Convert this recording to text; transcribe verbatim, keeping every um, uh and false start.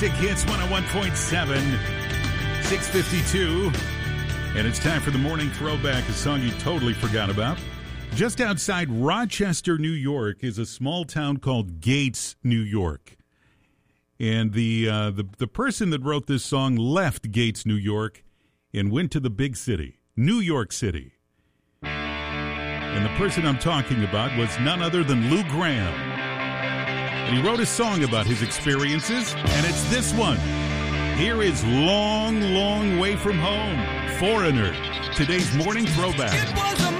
Big Hits one oh one point seven, six fifty-two. And it's time for the morning throwback, a song you totally forgot about. Just outside Rochester, New York, is a small town called Gates, New York. And the, uh, the, the person that wrote this song left Gates, New York, and went to the big city, New York City. And the person I'm talking about was none other than Lou Gramm. And he wrote a song about his experiences, and it's this one. Here is Long, Long Way From Home, Foreigner, today's morning throwback. It was a